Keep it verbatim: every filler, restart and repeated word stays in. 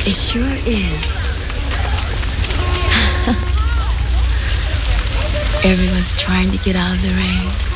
It sure is. Everyone's trying to get out of the rain.